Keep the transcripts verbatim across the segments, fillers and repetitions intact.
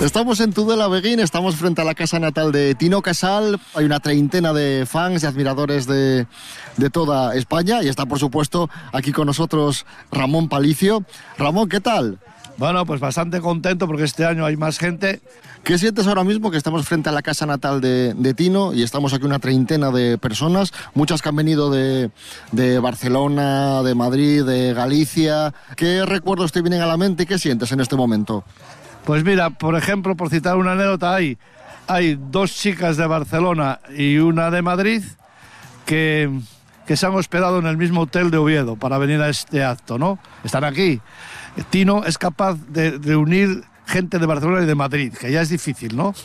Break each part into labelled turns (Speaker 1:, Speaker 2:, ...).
Speaker 1: Estamos en Tudela Beguín, estamos frente a la casa natal de Tino Casal. Hay una treintena de fans y admiradores de, de toda España y está, por supuesto, aquí con nosotros Ramón Palicio. Ramón, ¿qué tal?
Speaker 2: Bueno, pues bastante contento porque este año hay más gente.
Speaker 1: ¿Qué sientes ahora mismo que estamos frente a la casa natal de, de Tino y estamos aquí una treintena de personas, muchas que han venido de, de Barcelona, de Madrid, de Galicia? ¿Qué recuerdos te vienen a la mente y qué sientes en este momento?
Speaker 2: Pues mira, por ejemplo, por citar una anécdota, hay, hay dos chicas de Barcelona y una de Madrid que, que se han hospedado en el mismo hotel de Oviedo para venir a este acto, ¿no? Están aquí. Tino es capaz de reunir gente de Barcelona y de Madrid, que ya es difícil, ¿no?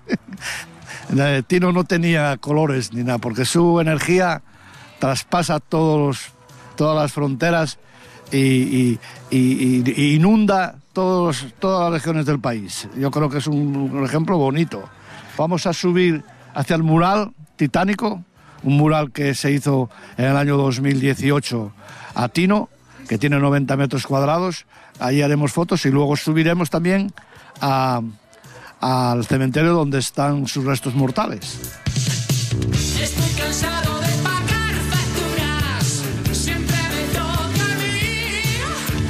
Speaker 2: Tino no tenía colores ni nada, porque su energía traspasa todos, todas las fronteras y, y, y, y inunda todos, todas las regiones del país. Yo creo que es un, un ejemplo bonito. Vamos a subir hacia el mural titánico, un mural que se hizo en el año dos mil dieciocho a Tino, que tiene noventa metros cuadrados. Ahí haremos fotos y luego subiremos también a, al cementerio donde están sus restos mortales.
Speaker 3: Estoy cansado de pagar facturas, siempre me toca a mí.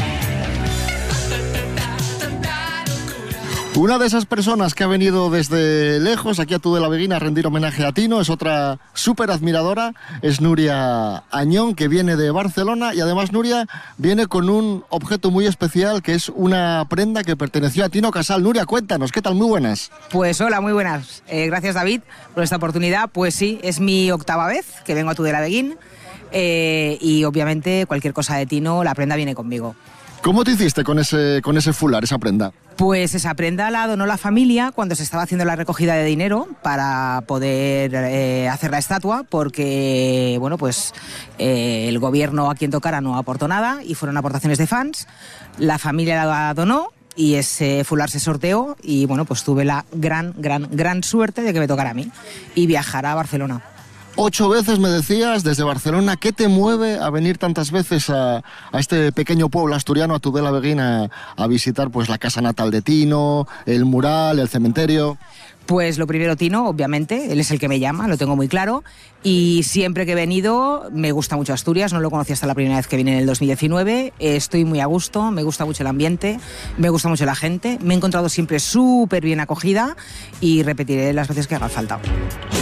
Speaker 1: Una de esas personas que ha venido desde lejos aquí a Tudela Beguín a rendir homenaje a Tino es otra súper admiradora, es Nuria Añón, que viene de Barcelona y además Nuria viene con un objeto muy especial que es una prenda que perteneció a Tino Casal. Nuria, cuéntanos, ¿qué tal? Muy buenas.
Speaker 4: Pues hola, muy buenas. Eh, gracias, David, por esta oportunidad. Pues sí, es mi octava vez que vengo a Tudela Beguín eh, y obviamente cualquier cosa de Tino, la prenda viene conmigo.
Speaker 1: ¿Cómo te hiciste con ese, con ese fular, esa prenda?
Speaker 4: Pues esa prenda la donó la familia cuando se estaba haciendo la recogida de dinero para poder eh, hacer la estatua, porque bueno, pues eh, el gobierno a quien tocara no aportó nada y fueron aportaciones de fans. La familia la donó y ese fular se sorteó y bueno, pues tuve la gran, gran, gran suerte de que me tocara a mí y viajar a Barcelona.
Speaker 1: Ocho veces me decías desde Barcelona. ¿Qué te mueve a venir tantas veces a, a este pequeño pueblo asturiano, a Tudela Beguín, a, a visitar pues la casa natal de Tino, el mural, el cementerio?
Speaker 4: Pues lo primero, Tino, obviamente, él es el que me llama, lo tengo muy claro, y siempre que he venido me gusta mucho Asturias, no lo conocí hasta la primera vez que vine en el dos mil diecinueve, estoy muy a gusto, me gusta mucho el ambiente, me gusta mucho la gente, me he encontrado siempre súper bien acogida y repetiré las veces que haga falta.